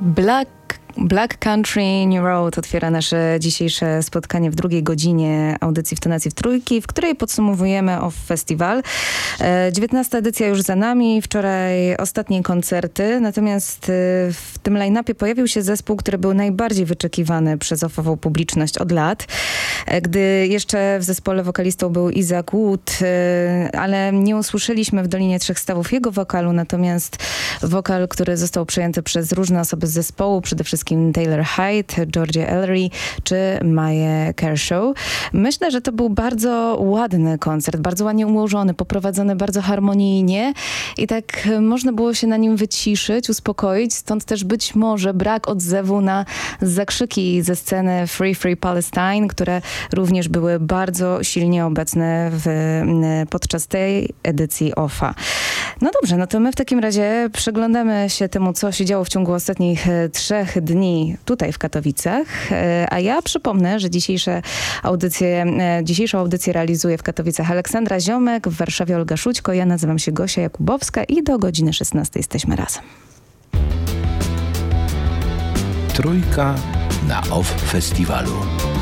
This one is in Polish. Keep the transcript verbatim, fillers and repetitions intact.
Black Black Country New Road otwiera nasze dzisiejsze spotkanie w drugiej godzinie audycji w tonacji w trójki, w której podsumowujemy Off Festival. dziewiętnasta edycja już za nami, wczoraj ostatnie koncerty, natomiast w tym line-upie pojawił się zespół, który był najbardziej wyczekiwany przez offową publiczność od lat. Gdy jeszcze w zespole wokalistą był Isaac Wood, ale nie usłyszeliśmy w Dolinie Trzech Stawów jego wokalu, natomiast wokal, który został przyjęty przez różne osoby z zespołu, przede wszystkim Taylor Hyde, Georgia Ellery czy Maję Kershaw. Myślę, że to był bardzo ładny koncert, bardzo ładnie ułożony, poprowadzony bardzo harmonijnie i tak można było się na nim wyciszyć, uspokoić, stąd też być może brak odzewu na zakrzyki ze sceny Free Free Palestine, które również były bardzo silnie obecne w, podczas tej edycji Offa. No dobrze, no to my w takim razie przyglądamy się temu, co się działo w ciągu ostatnich trzech dni tutaj w Katowicach, a ja przypomnę, że dzisiejsze audycje, dzisiejszą audycję realizuje w Katowicach Aleksandra Ziomek, w Warszawie Olga Szućko, ja nazywam się Gosia Jakubowska i do godziny szesnastej jesteśmy razem. Trójka na Off Festiwalu.